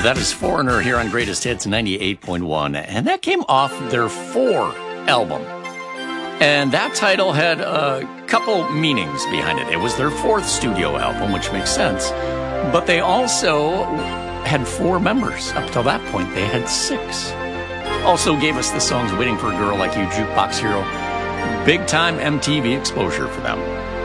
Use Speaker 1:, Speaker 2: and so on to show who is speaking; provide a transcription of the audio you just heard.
Speaker 1: That is Foreigner here on Greatest Hits 98.1. And that came off their 4 album. And that title had a couple meanings behind it. It was their 4th studio album, which makes sense. But they also had 4 members. Up till that point, they had 6. Also gave us the songs Waiting for a Girl Like You, Jukebox Hero. Big time MTV exposure for them.